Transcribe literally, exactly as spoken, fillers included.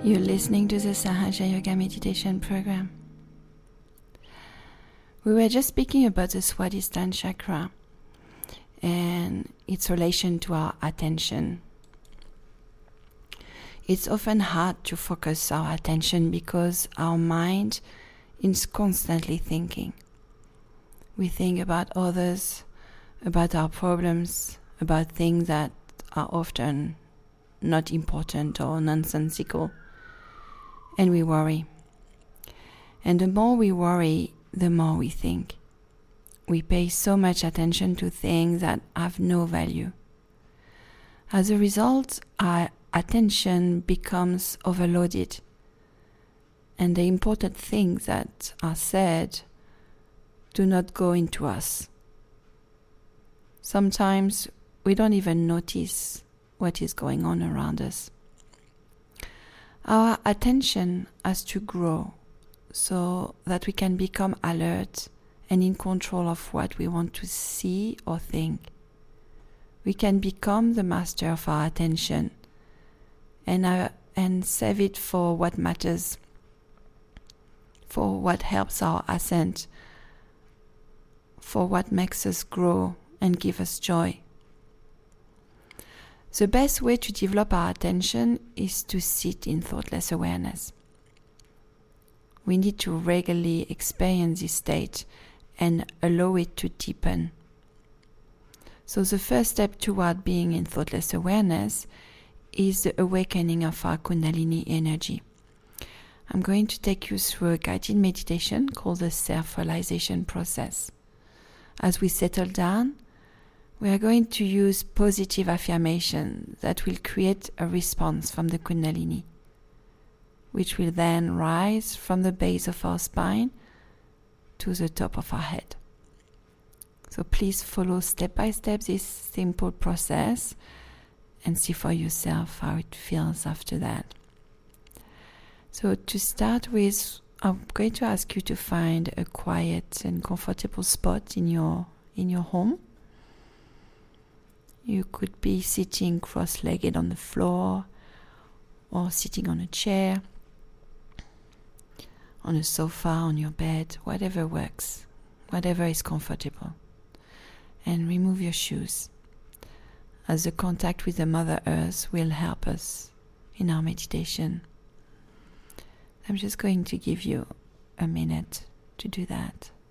You're listening to the Sahaja Yoga Meditation Program. We were just speaking about the Swadhisthana Chakra and its relation to our attention. It's often hard to focus our attention because our mind is constantly thinking. We think about others, about our problems, about things that are often not important or nonsensical. And we worry. And the more we worry, the more we think. We pay so much attention to things that have no value. As a result, our attention becomes overloaded. And the important things that are said do not go into us. Sometimes we don't even notice what is going on around us. Our attention has to grow so that we can become alert and in control of what we want to see or think. We can become the master of our attention and, uh, and save it for what matters, for what helps our ascent, for what makes us grow and give us joy. The best way to develop our attention is to sit in thoughtless awareness. We need to regularly experience this state and allow it to deepen. So the first step toward being in thoughtless awareness is the awakening of our Kundalini energy. I'm going to take you through a guided meditation called the self-realization process. As we settle down, we are going to use positive affirmation that will create a response from the Kundalini, which will then rise from the base of our spine to the top of our head. So please follow step by step this simple process and see for yourself how it feels after that. So to start with, I'm going to ask you to find a quiet and comfortable spot in your in your home. You could be sitting cross-legged on the floor or sitting on a chair, on a sofa, on your bed, whatever works, whatever is comfortable. And remove your shoes, as the contact with the Mother Earth will help us in our meditation. I'm just going to give you a minute to do that.